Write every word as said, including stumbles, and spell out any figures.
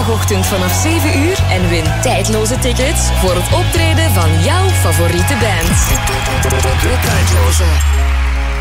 Zaterdagochtend vanaf zeven uur en win tijdloze tickets voor het optreden van jouw favoriete band. De tijdloze.